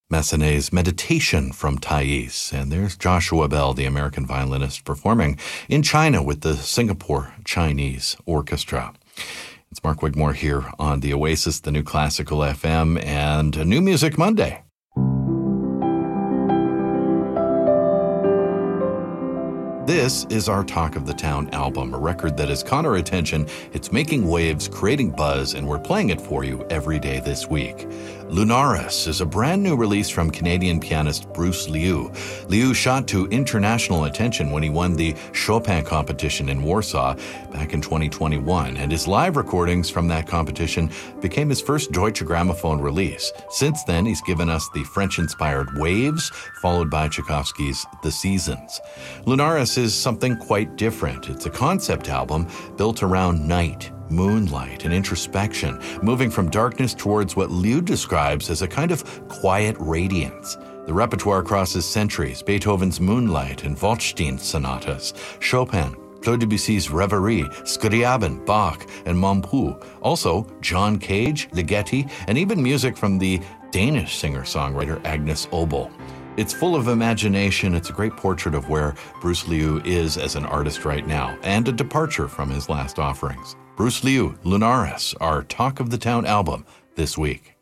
Massenet's Meditation from Thais, and there's Joshua Bell, the American violinist, performing in China with the Singapore Chinese Orchestra. It's Mark Wigmore here on The Oasis, the New Classical FM, and a New Music Monday. This is our Talk of the Town album, a record that has caught our attention. It's making waves, creating buzz, and we're playing it for you every day this week. Lunaris is a brand new release from Canadian pianist Bruce Liu. Liu shot to international attention when he won the Chopin competition in Warsaw back in 2021, and his live recordings from that competition became his first Deutsche Grammophon release. Since then, he's given us the French-inspired Waves, followed by Tchaikovsky's The Seasons. Lunaris is something quite different. It's a concept album built around night, moonlight, and introspection, moving from darkness towards what Liu describes as a kind of quiet radiance. The repertoire crosses centuries: Beethoven's Moonlight and Waldstein sonatas, Chopin, Claude Debussy's Reverie, Scriabin, Bach, and Montpu. Also, John Cage, Ligeti, and even music from the Danish singer-songwriter Agnes Obel. It's full of imagination. It's a great portrait of where Bruce Liu is as an artist right now, and a departure from his last offerings. Bruce Liu, Lunaris, our Talk of the Town album this week.